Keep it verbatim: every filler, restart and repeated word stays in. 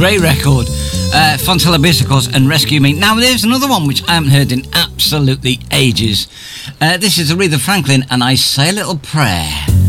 great record. Uh, Fontella Abyss, of course, and Rescue Me. Now, there's another one which I haven't heard in absolutely ages. Uh, this is Aretha Franklin and I Say a Little Prayer.